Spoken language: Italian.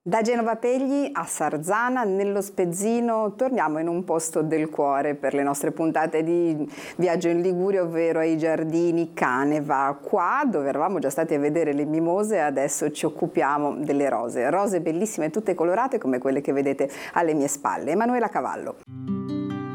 Da Genova Pegli a Sarzana, nello Spezzino, torniamo in un posto del cuore per le nostre puntate di viaggio in Liguria, ovvero ai giardini Caneva. Qua, dove eravamo già stati a vedere le mimose, adesso ci occupiamo delle rose. Rose bellissime, tutte colorate come quelle che vedete alle mie spalle. Emanuela Cavallo.